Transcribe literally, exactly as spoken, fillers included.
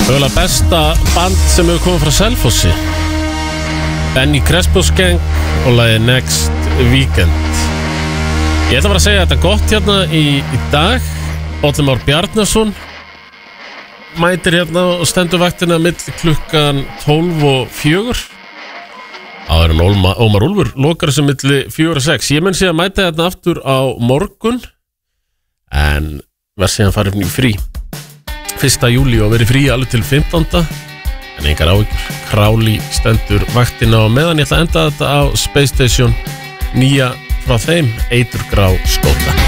Mögulega besta band sem hefur komið frá Selfossi, Benny Crespos Gang og lagið Next Weekend. Ég ætla bara að segja þetta gott hérna í, í dag. Oddli Már Bjarnason mætir hérna og stendur vaktina milli klukkan tólf og fjögur. Áður en Ómar, Ómar Úlfur lokar þessu milli fjögur og sex. Ég mun sé að mæta hérna aftur á morgun, en verð síðan farið í frí fyrsta júlí og verið frí alveg til fimmtánda. En engar áhyggjur, Králi stendur vaktina og meðan ég ætla að enda þetta á Space Station nýja frá þeim, Eiturgrá skóta.